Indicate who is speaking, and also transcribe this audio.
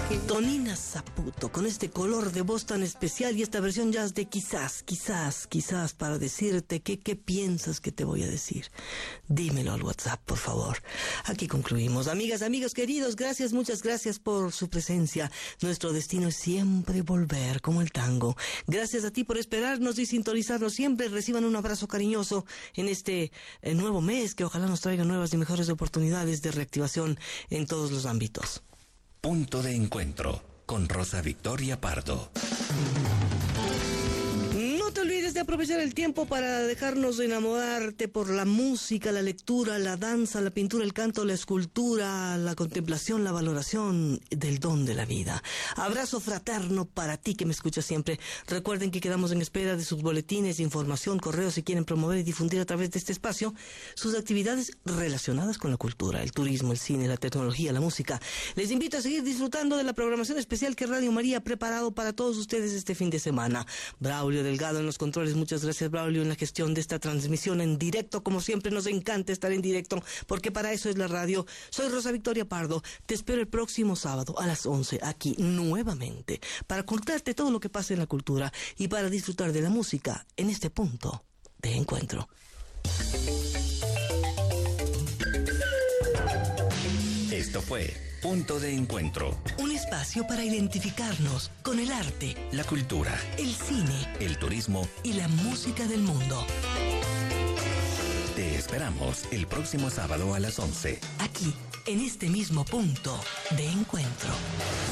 Speaker 1: Tonina Saputo, con este color de voz tan especial y esta versión jazz de quizás, para decirte que qué piensas que te voy a decir. Dímelo al WhatsApp, por favor. Aquí concluimos. Amigas, amigos queridos, gracias, muchas gracias por su presencia. Nuestro destino es siempre volver, como el tango. Gracias a ti por esperarnos y sintonizarnos siempre. Reciban un abrazo cariñoso en este nuevo mes, que ojalá nos traiga nuevas y mejores oportunidades de reactivación en todos los ámbitos.
Speaker 2: Punto de encuentro con Rosa Victoria Pardo.
Speaker 1: No te olvides de aprovechar el tiempo para dejarnos enamorarte por la música, la lectura, la danza, la pintura, el canto, la escultura, la contemplación, la valoración del don de la vida. Abrazo fraterno para ti que me escuchas siempre. Recuerden que quedamos en espera de sus boletines, información, correos si quieren promover y difundir a través de este espacio sus actividades relacionadas con la cultura, el turismo, el cine, la tecnología, la música. Les invito a seguir disfrutando de la programación especial que Radio María ha preparado para todos ustedes este fin de semana. Braulio Delgado en los controles, muchas gracias Braulio en la gestión de esta transmisión en directo. Como siempre nos encanta estar en directo porque para eso es la radio. Soy Rosa Victoria Pardo, te espero el próximo sábado a las 11 aquí nuevamente para contarte todo lo que pasa en la cultura y para disfrutar de la música en este punto de encuentro.
Speaker 2: Esto fue Punto de Encuentro.
Speaker 1: Un espacio para identificarnos con el arte,
Speaker 2: La cultura,
Speaker 1: el cine,
Speaker 2: el turismo
Speaker 1: y la música del mundo.
Speaker 2: Te esperamos el próximo sábado a las 11.
Speaker 1: Aquí, en este mismo punto de encuentro.